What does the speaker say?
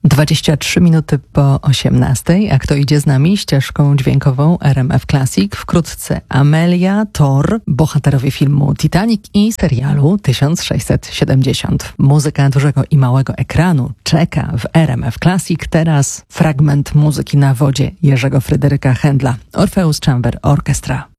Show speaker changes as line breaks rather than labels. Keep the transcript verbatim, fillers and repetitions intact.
dwadzieścia trzy minuty po osiemnastej, a kto idzie z nami ścieżką dźwiękową R M F Classic, wkrótce Amelia, Thor, bohaterowie filmu Titanic i serialu tysiąc sześćset siedemdziesiąt. Muzyka dużego i małego ekranu czeka w R M F Classic. Teraz fragment muzyki na wodzie Jerzego Fryderyka Händla, Orpheus Chamber Orchestra.